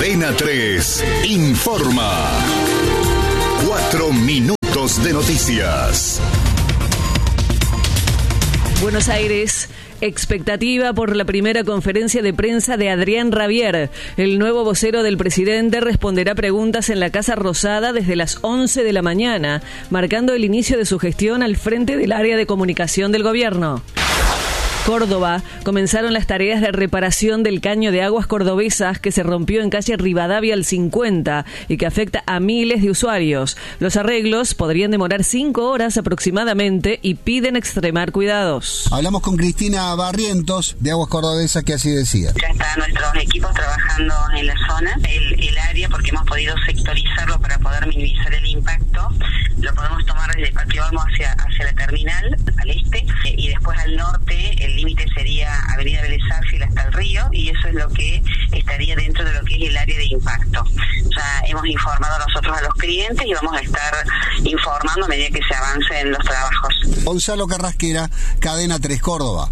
Cadena 3 informa. 4 minutos de noticias. Buenos Aires. Expectativa por la primera conferencia de prensa de Adrián Rabier. El nuevo vocero del presidente responderá preguntas en la Casa Rosada desde las 11 de la mañana, marcando el inicio de su gestión al frente del área de comunicación del gobierno. Córdoba, comenzaron las tareas de reparación del caño de aguas cordobesas que se rompió en calle Rivadavia al 50 y que afecta a miles de usuarios. Los arreglos podrían demorar 5 horas aproximadamente y piden extremar cuidados. Hablamos con Cristina Barrientos de Aguas Cordobesas, que así decía. Ya están nuestros equipos trabajando en la zona, el área, porque hemos podido sectorizarlo para poder minimizar el impacto. Lo podemos tomar desde Patio Olmo hacia la terminal, al este, y después al norte. El límite sería Avenida Vélez Sarsfield hasta el río, y eso es lo que estaría dentro de lo que es el área de impacto. Ya hemos informado nosotros a los clientes y vamos a estar informando a medida que se avancen los trabajos. Gonzalo Carrasquera, Cadena 3 Córdoba.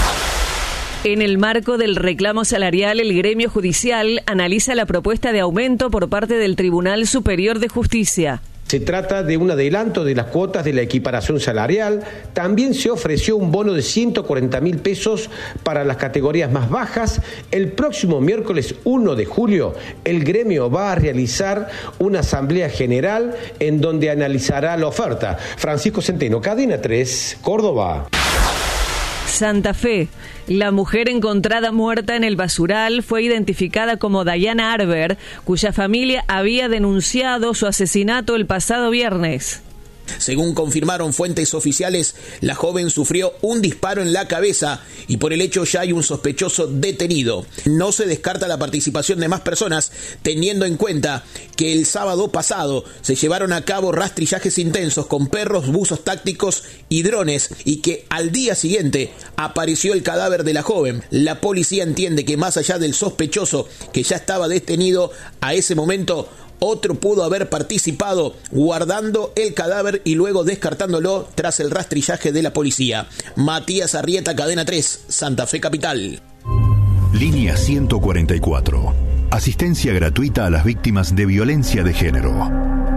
En el marco del reclamo salarial, el gremio judicial analiza la propuesta de aumento por parte del Tribunal Superior de Justicia. Se trata de un adelanto de las cuotas de la equiparación salarial. También se ofreció un bono de 140.000 pesos para las categorías más bajas. El próximo miércoles 1 de julio, el gremio va a realizar una asamblea general en donde analizará la oferta. Francisco Centeno, Cadena 3, Córdoba. Santa Fe. La mujer encontrada muerta en el basural fue identificada como Dayana Arber, cuya familia había denunciado su asesinato el pasado viernes. Según confirmaron fuentes oficiales, la joven sufrió un disparo en la cabeza y por el hecho ya hay un sospechoso detenido. No se descarta la participación de más personas, teniendo en cuenta que el sábado pasado se llevaron a cabo rastrillajes intensos con perros, buzos tácticos y drones, y que al día siguiente apareció el cadáver de la joven. La policía entiende que más allá del sospechoso que ya estaba detenido a ese momento, otro pudo haber participado guardando el cadáver y luego descartándolo tras el rastrillaje de la policía. Matías Arrieta, Cadena 3, Santa Fe Capital. Línea 144. Asistencia gratuita a las víctimas de violencia de género.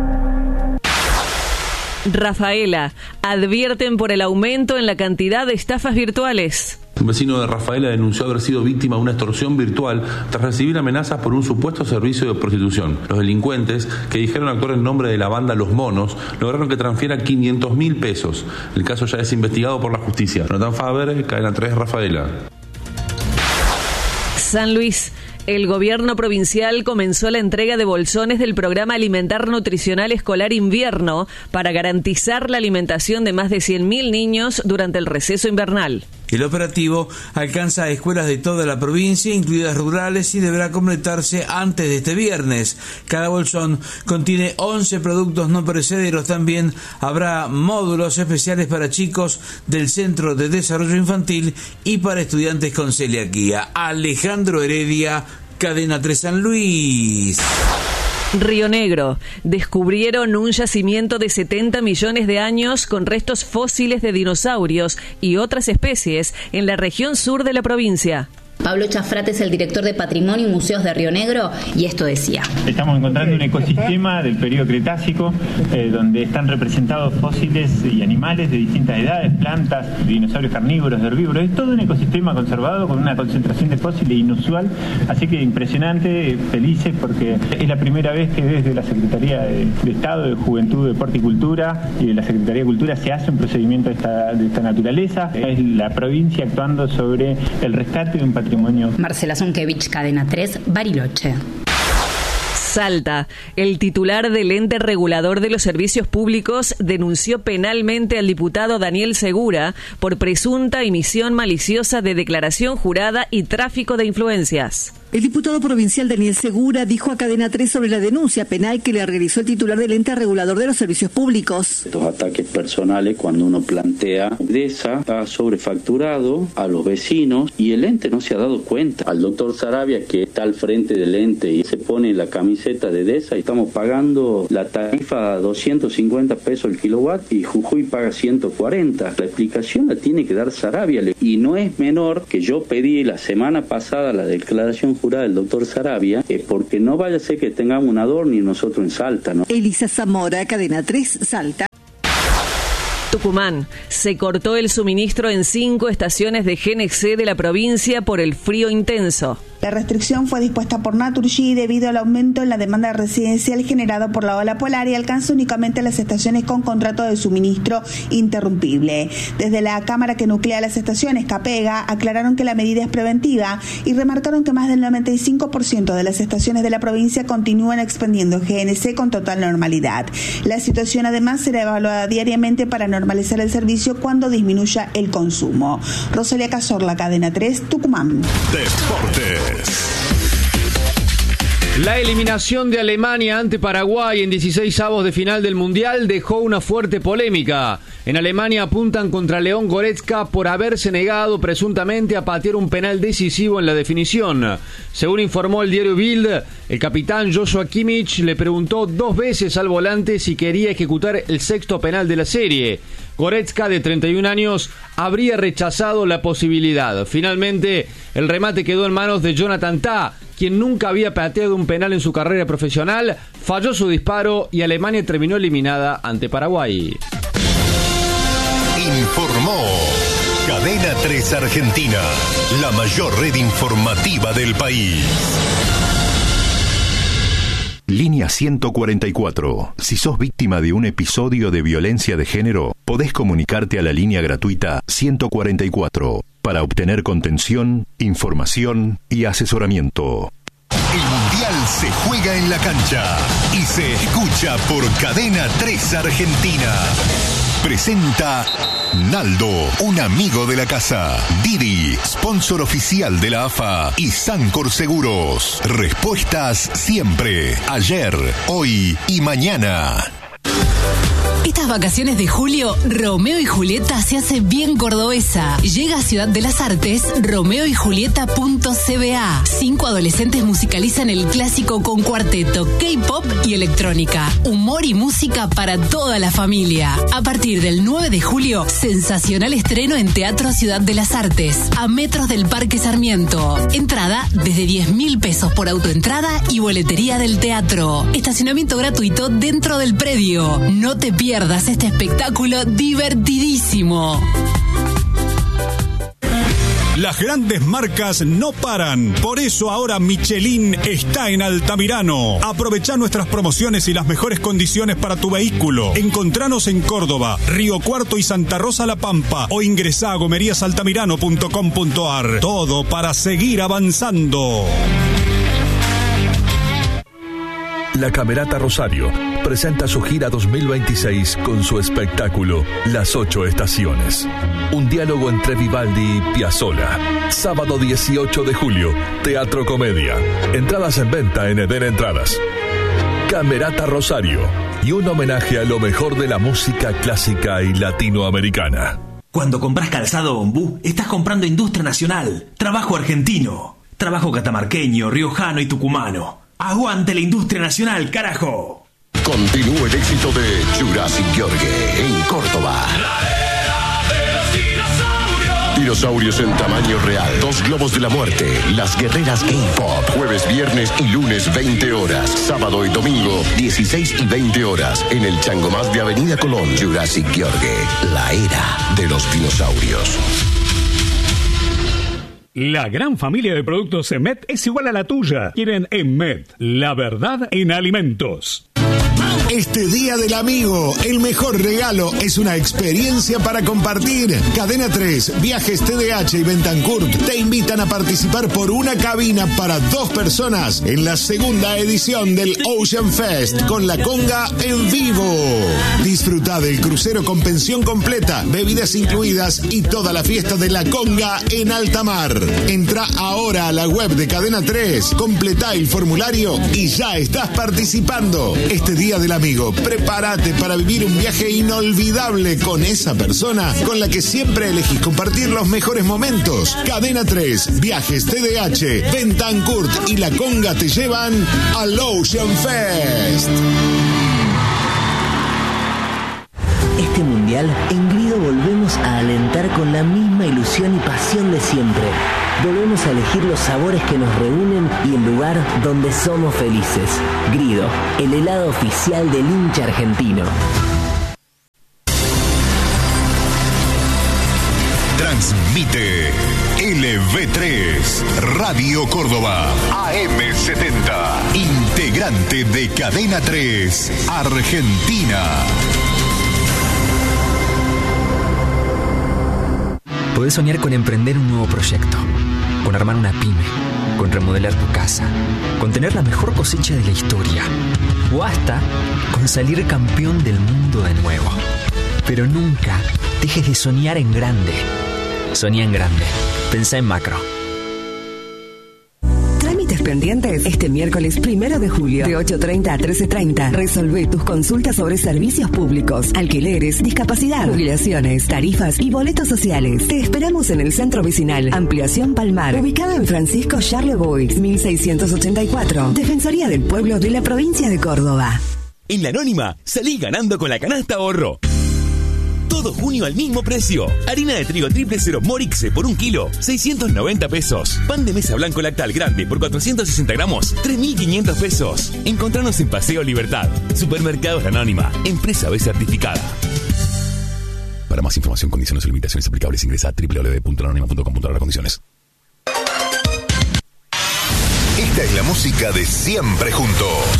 Rafaela, advierten por el aumento en la cantidad de estafas virtuales. Un vecino de Rafaela denunció haber sido víctima de una extorsión virtual tras recibir amenazas por un supuesto servicio de prostitución. Los delincuentes, que dijeron actuar en nombre de la banda Los Monos, lograron que transfiera 500.000 pesos. El caso ya es investigado por la justicia. Jonathan Faber, Cadena 3, Rafaela. San Luis. El gobierno provincial comenzó la entrega de bolsones del programa Alimentar Nutricional Escolar Invierno para garantizar la alimentación de más de 100.000 niños durante el receso invernal. El operativo alcanza a escuelas de toda la provincia, incluidas rurales, y deberá completarse antes de este viernes. Cada bolsón contiene 11 productos no perecederos. También habrá módulos especiales para chicos del Centro de Desarrollo Infantil y para estudiantes con celiaquía. Alejandro Heredia, Cadena 3 San Luis. Río Negro. Descubrieron un yacimiento de 70 millones de años con restos fósiles de dinosaurios y otras especies en la región sur de la provincia. Pablo Chafrate es el director de Patrimonio y Museos de Río Negro y esto decía. Estamos encontrando un ecosistema del periodo Cretácico donde están representados fósiles y animales de distintas edades, plantas, dinosaurios carnívoros, de herbívoros. Es todo un ecosistema conservado con una concentración de fósiles inusual, así que impresionante, felices porque es la primera vez que desde la Secretaría de Estado de Juventud, Deporte y Cultura y de la Secretaría de Cultura se hace un procedimiento de esta naturaleza. Es la provincia actuando sobre el rescate de un patrimonio. Marcela Zonkevich, Cadena 3, Bariloche. Salta. El titular del ente regulador de los servicios públicos denunció penalmente al diputado Daniel Segura por presunta emisión maliciosa de declaración jurada y tráfico de influencias. El diputado provincial Daniel Segura dijo a Cadena 3 sobre la denuncia penal que le realizó el titular del ente regulador de los servicios públicos. Estos ataques personales, cuando uno plantea DESA, ha sobrefacturado a los vecinos y el ente no se ha dado cuenta. Al doctor Sarabia, que está al frente del ente y se pone la camiseta de DESA, y estamos pagando la tarifa a 250 pesos el kilowatt y Jujuy paga 140. La explicación la tiene que dar Sarabia y no es menor que yo pedí la semana pasada la declaración jurada del doctor Sarabia, porque no vaya a ser que tengamos un adorno nosotros en Salta, ¿no? Elisa Zamora, Cadena 3, Salta. Tucumán. Se cortó el suministro en 5 estaciones de GNC de la provincia por el frío intenso. La restricción fue dispuesta por Naturgy debido al aumento en la demanda residencial generado por la ola polar y alcanza únicamente las estaciones con contrato de suministro interrumpible. Desde la Cámara que nuclea las estaciones, CAPEGA, aclararon que la medida es preventiva y remarcaron que más del 95% de las estaciones de la provincia continúan expendiendo GNC con total normalidad. La situación además será evaluada diariamente para normalizar el servicio cuando disminuya el consumo. Rosalía Cazorla, Cadena 3, Tucumán. Deportes. La eliminación de Alemania ante Paraguay en 16avos de final del Mundial dejó una fuerte polémica. En Alemania apuntan contra León Goretzka por haberse negado presuntamente a patear un penal decisivo en la definición. Según informó el diario Bild, el capitán Joshua Kimmich le preguntó 2 veces al volante si quería ejecutar el 6º penal de la serie. Goretzka, de 31 años, habría rechazado la posibilidad. Finalmente, el remate quedó en manos de Jonathan Tah, quien nunca había pateado un penal en su carrera profesional, falló su disparo y Alemania terminó eliminada ante Paraguay. Informó Cadena 3 Argentina, la mayor red informativa del país. Línea 144. Si sos víctima de un episodio de violencia de género, podés comunicarte a la línea gratuita 144 para obtener contención, información y asesoramiento. El Mundial se juega en la cancha y se escucha por Cadena 3 Argentina. Presenta Naldo, un amigo de la casa. Didi, sponsor oficial de la AFA y Sancor Seguros. Respuestas siempre, ayer, hoy y mañana. Estas vacaciones de julio, Romeo y Julieta se hace bien cordobesa. Llega a Ciudad de las Artes, romeoyjulieta.cba. 5 adolescentes musicalizan el clásico con cuarteto, K-pop y electrónica. Humor y música para toda la familia. A partir del 9 de julio, sensacional estreno en Teatro Ciudad de las Artes, a metros del Parque Sarmiento. Entrada desde 10.000 pesos por autoentrada y boletería del teatro. Estacionamiento gratuito dentro del predio. No te pierdas este espectáculo divertidísimo. Las grandes marcas no paran, por eso ahora Michelin está en Altamirano. Aprovecha nuestras promociones y las mejores condiciones para tu vehículo. Encontranos en Córdoba, Río Cuarto y Santa Rosa La Pampa o ingresá a gomeriasaltamirano.com.ar. Todo para seguir avanzando. La Camerata Rosario presenta su gira 2026 con su espectáculo Las 8 Estaciones. Un diálogo entre Vivaldi y Piazzolla. Sábado 18 de julio, Teatro Comedia. Entradas en venta en Eden Entradas. Camerata Rosario y un homenaje a lo mejor de la música clásica y latinoamericana. Cuando compras calzado Ombú, estás comprando industria nacional, trabajo argentino, trabajo catamarqueño, riojano y tucumano. ¡Aguante la industria nacional, carajo! Continúa el éxito de Jurassic Gheorghe en Córdoba. Dinosaurios en tamaño real. 2 globos de la muerte. Las guerreras K-pop. Jueves, viernes y lunes 20 horas. Sábado y domingo 16 y 20 horas. En el Changomás de Avenida Colón. Jurassic Gheorghe. La era de los dinosaurios. La gran familia de productos Emet es igual a la tuya. Quieren Emet, la verdad en alimentos. Este Día del Amigo, el mejor regalo es una experiencia para compartir. Cadena 3, Viajes TDH y Bentancurt te invitan a participar por una cabina para 2 personas en la segunda edición del Ocean Fest con la conga en vivo. Disfruta del crucero con pensión completa, bebidas incluidas y toda la fiesta de la conga en alta mar. Entra ahora a la web de Cadena 3, completa el formulario y ya estás participando. Este Día del Amigo, prepárate para vivir un viaje inolvidable con esa persona con la que siempre elegís compartir los mejores momentos. Cadena 3, Viajes TDH, Bentancurt y la conga te llevan al Ocean Fest. Este mundial, en Grido volvemos a alentar con la misma ilusión y pasión de siempre. Volvemos a elegir los sabores que nos reúnen y el lugar donde somos felices. Grido, el helado oficial del hincha argentino. Transmite LV3, Radio Córdoba, AM70, integrante de Cadena 3, Argentina. Podés soñar con emprender un nuevo proyecto, con armar una pyme, con remodelar tu casa, con tener la mejor cosecha de la historia, o hasta con salir campeón del mundo de nuevo. Pero nunca dejes de soñar en grande. Soñá en grande. Pensá en macro. Trámites pendientes este miércoles 1 de julio de 8:30 a 13:30. Resolvé tus consultas sobre servicios públicos, alquileres, discapacidad, jubilaciones, tarifas y boletos sociales. Te esperamos en el Centro Vecinal Ampliación Palmar, ubicado en Francisco Charlevoix, 1684. Defensoría del Pueblo de la provincia de Córdoba. En La Anónima, salí ganando con la canasta ahorro. Todo junio al mismo precio. Harina de trigo 000 Morixe por 1 kilo, 690 pesos. Pan de mesa blanco lactal grande por 460 gramos, 3.500 pesos. Encontranos en Paseo Libertad. Supermercados La Anónima. Empresa B certificada. Para más información, condiciones y limitaciones aplicables, ingresa a www.lanonima.com.ar. Condiciones. Esta es la música de Siempre Juntos.